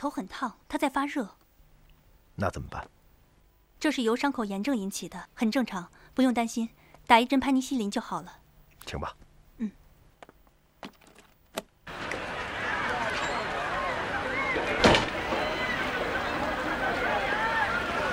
头很烫，他在发热。 那怎么办？ 这是由伤口炎症引起的，很正常，不用担心，打一针盘尼西林就好了。 请吧。